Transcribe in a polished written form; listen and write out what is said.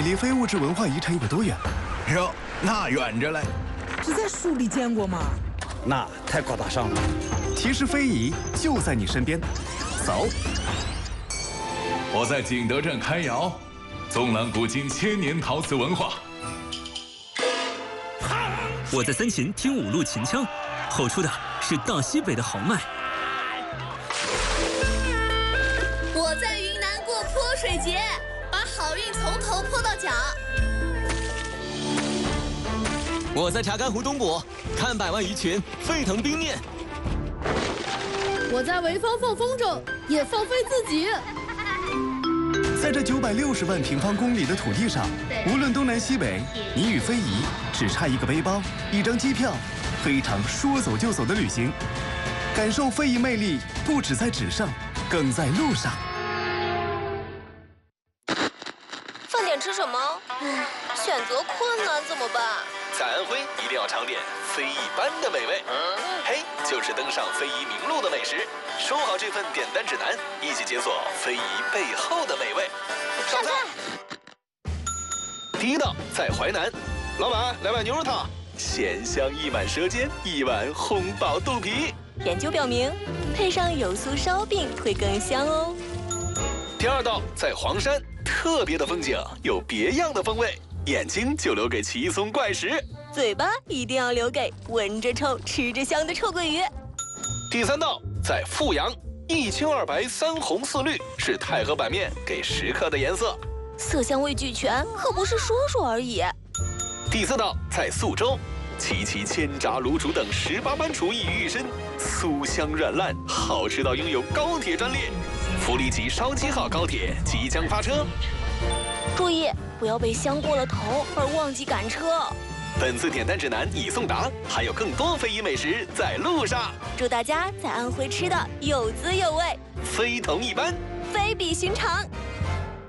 你离非物质文化遗产有多远？ 哟，那远着嘞。 只在书里见过吗？ 那太高大上了。 其实非遗就在你身边，走。 我在景德镇开窑，纵览古今千年陶瓷文化。 我在三秦听五路秦腔，吼出的是大西北的豪迈。 我在云南过泼水节，把好运从头泼到脚。 我在查干湖东部看百万鱼群沸腾冰面。 我在潍坊放风筝，也放飞自己。 在这960万平方公里的土地上，无论东南西北，你与非遗只差一个背包、一张机票，非常说走就走的旅行。感受非遗魅力，不只在纸上，更在路上。 饭点吃什么？选择困难怎么办？ 在安徽一定要尝点非一般的美味，嘿，就是登上非遗名录的美食。收好这份点单指南，一起解锁非遗背后的美味。上菜。第一道在淮南，老板来碗牛肉汤，鲜香溢满舌尖，一碗烘饱肚皮。 研究表明，配上油酥烧饼会更香哦。 第二道在黄山，特别的风景有别样的风味。眼睛就留给奇松怪石， 嘴巴一定要留给闻着臭、吃着香的臭鳜鱼。 第三道在富阳，一青二白三红四绿是太和板面给食客的颜色， 色香味俱全，可不是说说而已。 第四道在宿州，齐齐千炸卤煮等18般厨艺于一身，酥香软烂，好吃到拥有高铁专列。福利级烧鸡号高铁即将发车。 注意，不要被香过了头而忘记赶车。 本次点单指南已送达，还有更多非遗美食在路上。 祝大家在安徽吃的有滋有味， 非同一般， 非比寻常。